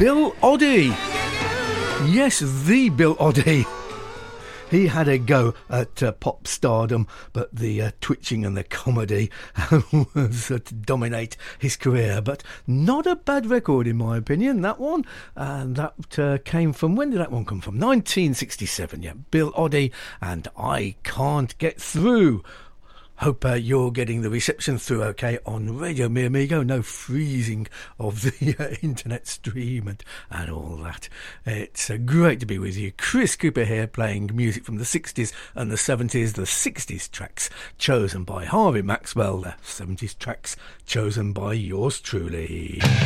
Bill Oddie. Yes, the Bill Oddie. He had a go at pop stardom, but the twitching and the comedy was to dominate his career. But not a bad record, in my opinion, that one. And that came from, when did that one come from? 1967, yeah. Bill Oddie and I Can't Get Through. Hope you're getting the reception through okay on Radio Mi Amigo. No freezing of the internet stream and all that. It's great to be with you. Chris Cooper here, playing music from the 60s and the 70s. The 60s tracks chosen by Harvey Maxwell. The 70s tracks chosen by yours truly.